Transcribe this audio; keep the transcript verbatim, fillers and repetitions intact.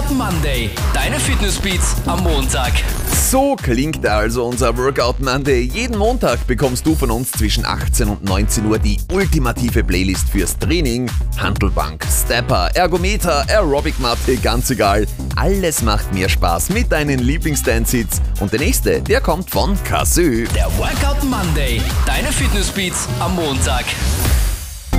Workout Monday, deine Fitnessbeats am Montag. So klingt also unser Workout Monday. Jeden Montag bekommst du von uns zwischen achtzehn und neunzehn Uhr die ultimative Playlist fürs Training. Hantelbank, Stepper, Ergometer, Aerobic-Matte, ganz egal. Alles macht mehr Spaß mit deinen Lieblings-Dance-Hits. Und der nächste, der kommt von Kazoo. Der Workout Monday, deine Fitnessbeats am Montag.